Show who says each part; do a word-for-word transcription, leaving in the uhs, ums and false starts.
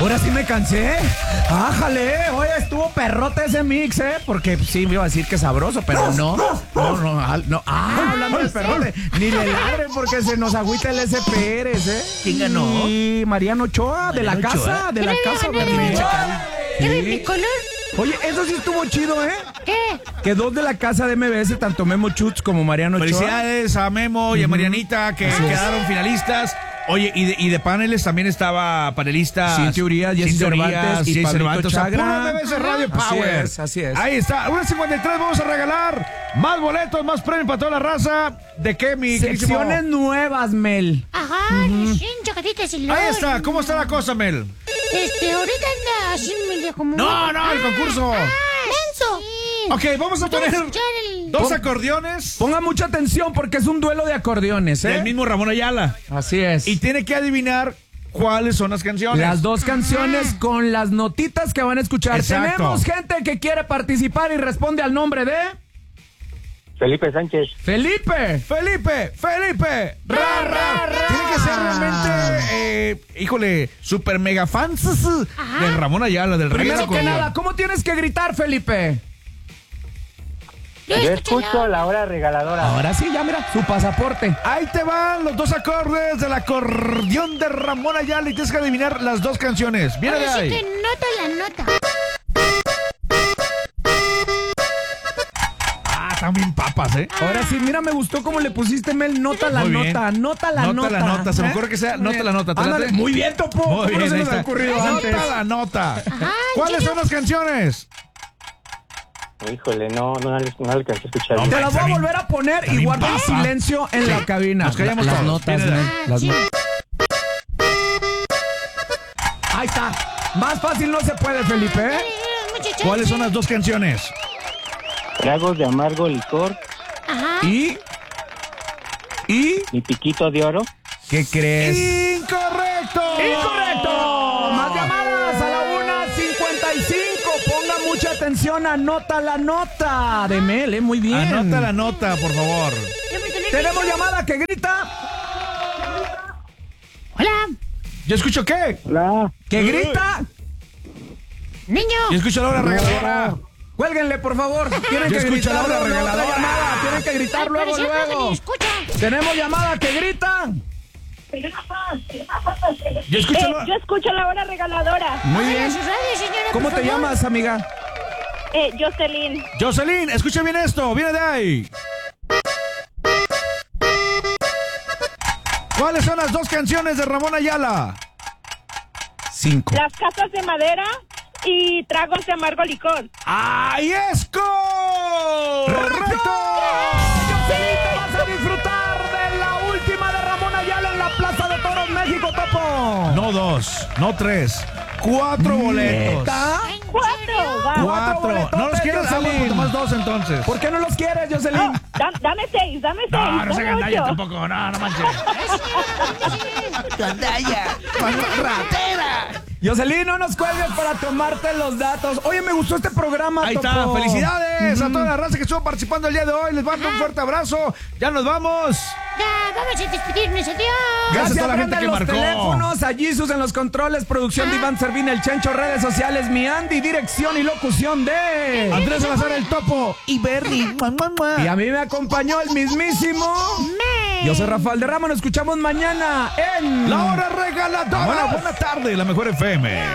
Speaker 1: Ahora sí me cansé. Ájale, oye, estuvo perrote ese mix, ¿eh? Porque sí me iba a decir que sabroso, pero no. No, no, no. Ah, hablando de perrote. Ni le ladren porque se nos agüita el S. Pérez, ¿eh?
Speaker 2: ¿Quién ganó?
Speaker 1: Y Mariano Ochoa, de la
Speaker 2: Mariano
Speaker 1: casa,
Speaker 2: Ochoa.
Speaker 1: de la casa Berlín.
Speaker 3: ¿Qué de mi color?
Speaker 1: Oye, eso sí estuvo chido, ¿eh?
Speaker 3: ¿Qué?
Speaker 1: Que dos de la casa de M B S, tanto Memo Chutz como Mariano Ochoa.
Speaker 2: Felicidades a Memo y a Marianita que
Speaker 1: Así es.
Speaker 2: quedaron finalistas. Oye, y de, y de paneles también estaba panelista
Speaker 1: Cintia Urias, Jessy Cervantes y
Speaker 2: Jessy
Speaker 1: Pablito
Speaker 2: Cervantes.
Speaker 1: Chagra.
Speaker 2: Puro M B S Radio
Speaker 1: Así
Speaker 2: Power.
Speaker 1: es, así es.
Speaker 2: Ahí está, una cincuenta y tres, vamos a regalar más boletos, más premios para toda la raza. ¿De qué, mi queridísimo?
Speaker 1: Secciones nuevas, Mel.
Speaker 3: Ajá, sí, chocaditas y
Speaker 2: Ahí está, ¿cómo está la cosa, Mel?
Speaker 3: Este, ahorita anda así medio como...
Speaker 2: No, no, el concurso.
Speaker 3: ¡Menso!
Speaker 2: Ok, vamos a poner
Speaker 3: escuchar el...
Speaker 2: dos acordeones
Speaker 1: Ponga mucha atención porque es un duelo de acordeones, ¿eh?
Speaker 2: del mismo Ramón Ayala.
Speaker 1: Así es.
Speaker 2: Y tiene que adivinar cuáles son las canciones.
Speaker 1: Las dos canciones con las notitas que van a escuchar.
Speaker 2: Exacto.
Speaker 1: Tenemos gente que quiere participar y responde al nombre de...
Speaker 4: Felipe Sánchez.
Speaker 1: Felipe.
Speaker 2: Felipe, Felipe,
Speaker 1: Ra, ra, ra.
Speaker 2: Tiene que ser realmente, eh, híjole, super mega fans del Ramón Ayala, del rey
Speaker 1: Primero
Speaker 2: del
Speaker 1: que
Speaker 2: acordeón.
Speaker 1: nada, ¿cómo tienes que gritar, Felipe?
Speaker 3: Yo
Speaker 4: Yo
Speaker 3: escucho
Speaker 4: escucho
Speaker 3: la-
Speaker 4: la hora regaladora.
Speaker 1: Ahora sí, ya mira, su pasaporte.
Speaker 2: Ahí te van los dos acordes del acordeón de Ramón Ayala y tienes que adivinar las dos canciones. Viene de
Speaker 3: Ahora sí
Speaker 2: ahí.
Speaker 3: que nota la nota.
Speaker 2: Ah, también papas, ¿eh?
Speaker 1: Ahora sí, mira, me gustó cómo le pusiste, Mel. Nota la
Speaker 2: Muy bien.
Speaker 1: nota, nota la
Speaker 2: Nota
Speaker 1: nota.
Speaker 2: la nota, se me
Speaker 1: ¿Eh?
Speaker 2: ocurre que sea nota la nota. ¿te
Speaker 1: Ándale,
Speaker 2: late?
Speaker 1: muy bien, Topo. ¿Cómo
Speaker 2: Muy
Speaker 1: no
Speaker 2: bien,
Speaker 1: se
Speaker 2: ahí
Speaker 1: nos ha
Speaker 2: está.
Speaker 1: ocurrido antes?
Speaker 2: Nota la nota.
Speaker 3: Ajá,
Speaker 2: ¿Cuáles
Speaker 3: ¿en
Speaker 2: son las canciones?
Speaker 4: Híjole, no, no, le- no alcancé a escuchar.
Speaker 2: No,
Speaker 1: Te las voy a
Speaker 2: También-
Speaker 1: volver a poner y
Speaker 2: también
Speaker 1: guarda el
Speaker 2: papa.
Speaker 1: silencio en la cabina.
Speaker 2: Nos callamos
Speaker 1: las
Speaker 2: todos.
Speaker 1: notas,
Speaker 2: Viene de
Speaker 1: Mel,
Speaker 3: Ah,
Speaker 1: las
Speaker 3: sí.
Speaker 1: notas. Ahí está. Más fácil no se puede, Felipe, ¿eh?
Speaker 3: Muchachos.
Speaker 2: ¿Cuáles son las dos canciones?
Speaker 4: Tragos de amargo licor,
Speaker 3: Ajá.
Speaker 1: Y... ¿Y?
Speaker 4: mi piquito de oro.
Speaker 1: ¿Qué crees?
Speaker 2: ¡Incorrecto!
Speaker 1: ¡Incorrecto! Más llamadas a la una cincuenta y cinco. Ponga mucha atención, anota la nota de Mel, ¿eh? Muy bien.
Speaker 2: Anota la nota, por favor.
Speaker 3: Yo me tomé-
Speaker 1: Tenemos llamada que grita.
Speaker 3: Hola,
Speaker 2: ¿Yo escucho qué?
Speaker 4: Hola.
Speaker 1: Que grita.
Speaker 3: niño.
Speaker 2: Yo escucho la hora regaladora.
Speaker 1: Cuélguenle, por favor. Tienen
Speaker 2: Yo
Speaker 1: que
Speaker 2: escucho
Speaker 1: gritar
Speaker 2: la hora
Speaker 1: luego, luego, otra
Speaker 2: regaladora.
Speaker 1: llamada. Tienen que gritar
Speaker 3: Ay,
Speaker 1: luego,
Speaker 3: pero siempre
Speaker 1: luego.
Speaker 3: ni escucha.
Speaker 1: Tenemos llamada que grita.
Speaker 2: Yo escucho
Speaker 5: Eh,
Speaker 2: la...
Speaker 5: yo escucho la hora regaladora.
Speaker 1: Muy
Speaker 3: Bájale
Speaker 1: bien.
Speaker 3: a su radio, señora,
Speaker 1: ¿Cómo
Speaker 3: por
Speaker 1: te
Speaker 3: favor.
Speaker 1: llamas, amiga?
Speaker 5: Eh, Jocelyn.
Speaker 2: Jocelyn, escucha bien esto. Viene de ahí. ¿Cuáles son las dos canciones de Ramón Ayala?
Speaker 1: Cinco.
Speaker 5: Las casas de madera y tragos de amargo licor.
Speaker 2: ¡Ahí es correcto!
Speaker 1: Jocelyn, te vas a disfrutar de la última de Ramón Ayala en la Plaza de Toros, México, Topo.
Speaker 2: No dos, no tres, cuatro boletos.
Speaker 1: ¿Neta?
Speaker 5: Cuatro, va.
Speaker 2: Cuatro.
Speaker 1: boletotes,
Speaker 2: ¿No los quieres?
Speaker 1: Jocelyn.
Speaker 2: Vamos, más dos entonces.
Speaker 1: ¿Por qué no los quieres, Jocelyn?
Speaker 5: Da- dame seis, dame seis.
Speaker 2: No, no se
Speaker 5: dame
Speaker 2: gandalla
Speaker 5: ocho.
Speaker 2: tampoco. No, no manches.
Speaker 1: Jocelyn, no nos cuelgues para tomarte los datos. Oye, me gustó este programa,
Speaker 2: Ahí
Speaker 1: Topo.
Speaker 2: está. Felicidades a toda la raza que estuvo participando el día de hoy. Les mando un fuerte abrazo. Ya nos vamos.
Speaker 3: Ya, vamos a despedirnos, adiós.
Speaker 2: Gracias a toda la gente
Speaker 1: Prenden
Speaker 2: que
Speaker 1: los
Speaker 2: marcó.
Speaker 1: teléfonos, a Jesus en los controles, producción de Iván Servín, el Chencho, redes sociales, mi Andy, dirección y locución de...
Speaker 2: Andrés Salazar, el Topo y Bernie. Mua, mua, mua.
Speaker 1: Y a mí me acompañó el mismísimo...
Speaker 3: Me.
Speaker 1: Yo soy Rafael de Rama, nos escuchamos mañana en...
Speaker 2: La hora regaladora. Buena tarde, la mejor F M.